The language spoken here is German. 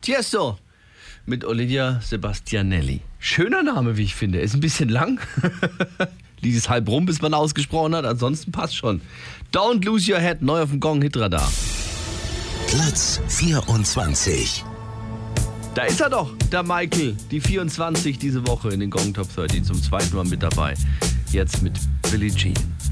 Tiesto mit Olivia Sebastianelli. Schöner Name, wie ich finde. Ist ein bisschen lang. Lied ist halb rum, bis man ausgesprochen hat. Ansonsten passt schon. Don't Lose Your Head, neu auf dem Gong-Hitradar. Platz 24. Da ist er doch, der Michael. Die 24 diese Woche in den Gong Top 30. Zum zweiten Mal mit dabei. Jetzt mit Billie Jean.